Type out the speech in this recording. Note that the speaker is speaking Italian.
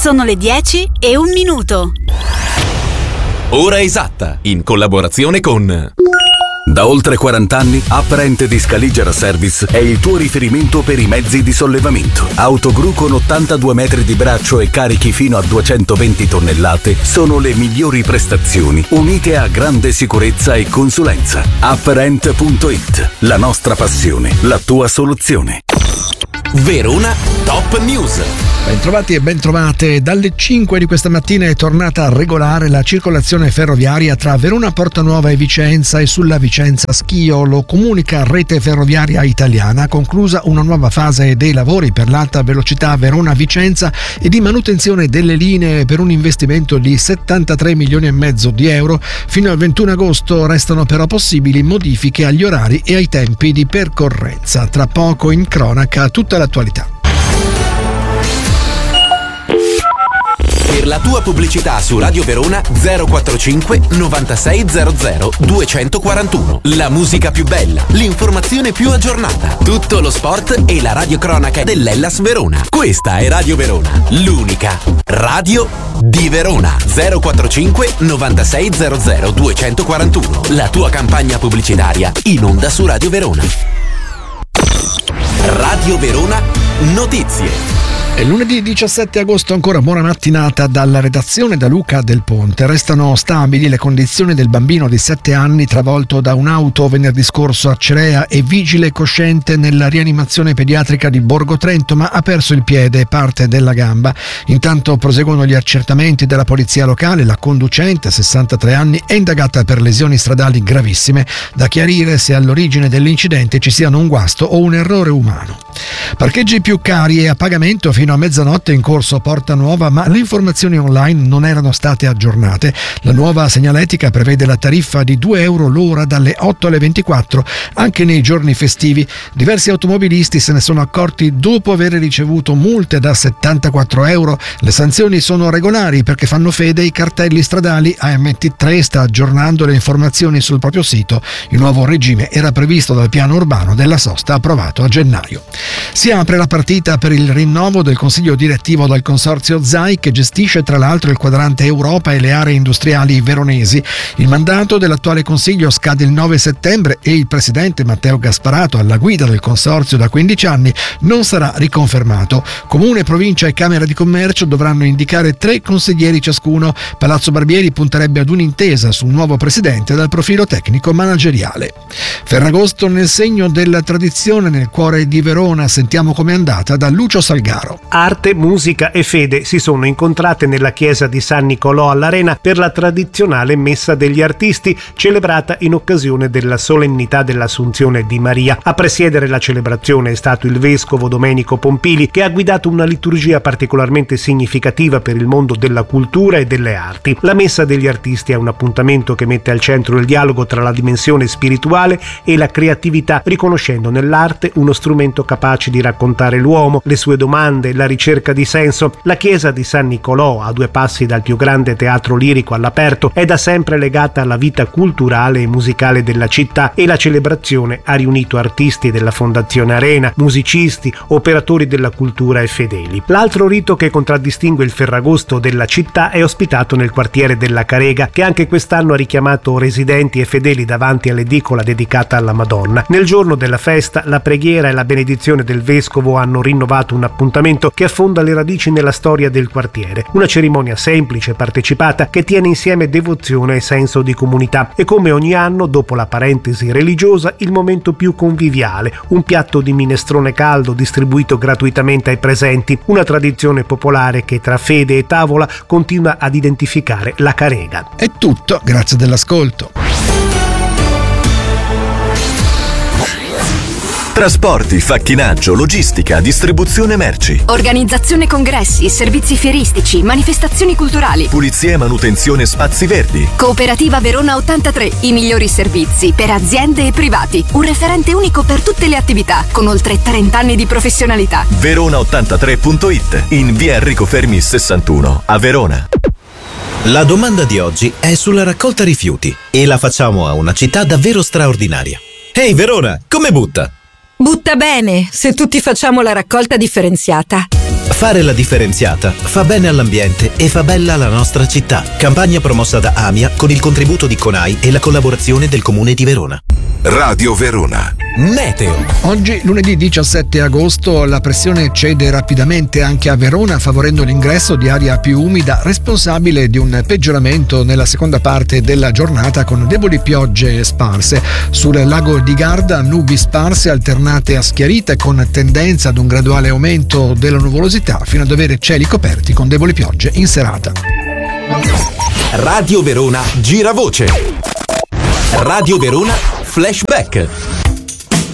Sono le 10:01. Ora esatta, in collaborazione con... Da oltre 40 anni, Apparent di Scaligera Service è il tuo riferimento per i mezzi di sollevamento. Autogru con 82 metri di braccio e carichi fino a 220 tonnellate sono le migliori prestazioni, unite a grande sicurezza e consulenza. Apparent.it, la nostra passione, la tua soluzione. Verona Top News. Bentrovati e bentrovate. Dalle 5 di questa mattina è tornata regolare la circolazione ferroviaria tra Verona Portanuova e Vicenza e sulla Vicenza Schio. Lo comunica Rete Ferroviaria Italiana, conclusa una nuova fase dei lavori per l'alta velocità Verona-Vicenza e di manutenzione delle linee per un investimento di 73 milioni e mezzo di euro. Fino al 21 agosto restano però possibili modifiche agli orari e ai tempi di percorrenza. Tra poco in cronaca tutta l'attualità. Per la tua pubblicità su Radio Verona 045 9600 241. La musica più bella, l'informazione più aggiornata, tutto lo sport e la radiocronaca dell'Hellas Verona. Questa è Radio Verona, l'unica radio di Verona. 045 9600 241. La tua campagna pubblicitaria in onda su Radio Verona. Radio Verona Notizie. È lunedì 17 agosto, ancora buona mattinata dalla redazione da Luca Del Ponte. Restano stabili le condizioni del bambino di 7 anni travolto da un'auto venerdì scorso a Cerea e vigile cosciente nella rianimazione pediatrica di Borgo Trento, ma ha perso il piede e parte della gamba. Intanto proseguono gli accertamenti della polizia locale. La conducente, 63 anni, è indagata per lesioni stradali gravissime. Da chiarire se all'origine dell'incidente ci siano un guasto o un errore umano. Parcheggi più cari e a pagamento fino a mezzanotte in corso Porta Nuova, ma le informazioni online non erano state aggiornate. La nuova segnaletica prevede la tariffa di 2 euro l'ora dalle 8 alle 24 anche nei giorni festivi. Diversi automobilisti se ne sono accorti dopo aver ricevuto multe da 74 euro. Le sanzioni sono regolari perché fanno fede i cartelli stradali. AMT3 sta aggiornando le informazioni sul proprio sito. Il nuovo regime era previsto dal piano urbano della sosta approvato a gennaio. Si apre la partita per il rinnovo del consiglio direttivo dal consorzio ZAI, che gestisce tra l'altro il quadrante Europa e le aree industriali veronesi. Il mandato dell'attuale consiglio scade il 9 settembre e il presidente Matteo Gasparato, alla guida del consorzio da 15 anni, non sarà riconfermato. Comune, provincia e Camera di Commercio dovranno indicare 3 consiglieri ciascuno. Palazzo Barbieri punterebbe ad un'intesa sul nuovo presidente dal profilo tecnico manageriale. Ferragosto nel segno della tradizione nel cuore di Verona. Sentiamo com'è andata da Lucio Salgaro. Arte, musica e fede si sono incontrate nella chiesa di San Nicolò all'Arena per la tradizionale Messa degli Artisti, celebrata in occasione della solennità dell'Assunzione di Maria. A presiedere la celebrazione è stato il vescovo Domenico Pompili, che ha guidato una liturgia particolarmente significativa per il mondo della cultura e delle arti. La Messa degli Artisti è un appuntamento che mette al centro il dialogo tra la dimensione spirituale e la creatività, riconoscendo nell'arte uno strumento capace di raccontare l'uomo, le sue domande, la ricerca di senso. La chiesa di San Nicolò, a 2 passi dal più grande teatro lirico all'aperto, è da sempre legata alla vita culturale e musicale della città e la celebrazione ha riunito artisti della Fondazione Arena, musicisti, operatori della cultura e fedeli. L'altro rito che contraddistingue il Ferragosto della città è ospitato nel quartiere della Carega, che anche quest'anno ha richiamato residenti e fedeli davanti all'edicola dedicata alla Madonna. Nel giorno della festa, la preghiera e la benedizione del vescovo hanno rinnovato un appuntamento che affonda le radici nella storia del quartiere. Una cerimonia semplice e partecipata che tiene insieme devozione e senso di comunità. E come ogni anno, dopo la parentesi religiosa, il momento più conviviale, un piatto di minestrone caldo distribuito gratuitamente ai presenti, una tradizione popolare che tra fede e tavola continua ad identificare la Carega. È tutto, grazie dell'ascolto. Trasporti, facchinaggio, logistica, distribuzione merci. Organizzazione congressi, servizi fieristici, manifestazioni culturali. Pulizia e manutenzione spazi verdi. Cooperativa Verona 83, i migliori servizi per aziende e privati. Un referente unico per tutte le attività, con oltre 30 anni di professionalità. Verona83.it, in via Enrico Fermi 61, a Verona. La domanda di oggi è sulla raccolta rifiuti e la facciamo a una città davvero straordinaria. Ehi Verona, come butta? Butta bene, se tutti facciamo la raccolta differenziata. Fare la differenziata fa bene all'ambiente e fa bella la nostra città. Campagna promossa da AMIA con il contributo di CONAI e la collaborazione del Comune di Verona. Radio Verona. Meteo. Oggi, lunedì 17 agosto, la pressione cede rapidamente anche a Verona, favorendo l'ingresso di aria più umida, responsabile di un peggioramento nella seconda parte della giornata con deboli piogge sparse. Sul lago di Garda, nubi sparse alternate a schiarite con tendenza ad un graduale aumento della nuvolosità fino ad avere cieli coperti con deboli piogge in serata. Radio Verona Giravoce. Radio Verona Flashback.